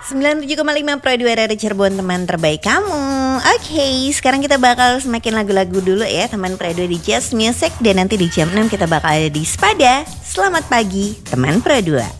97,5 Pro 2 dari Cirebon, teman terbaik kamu. Oke, sekarang kita bakal semakin lagu-lagu dulu ya teman Pro 2 di Jazz Music. Dan nanti di jam 6 kita bakal ada di Spada. Selamat pagi teman Pro 2.